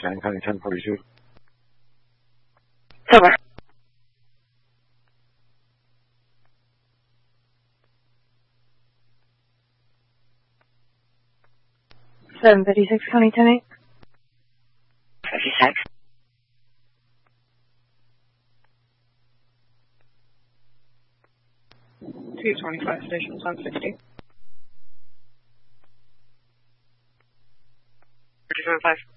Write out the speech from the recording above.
Shannon County 1042. Over. 756 County 10-8. 56. 225 stations on 60. 375.